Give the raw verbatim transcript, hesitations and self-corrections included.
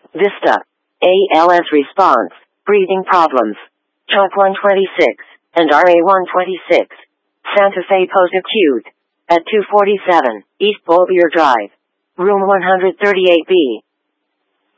Vista. A L S response. Breathing problems. Chalk one twenty-six and R A one twenty-six. Santa Fe post-acute. At two forty-seven East Bollier Drive. Room one thirty-eight B.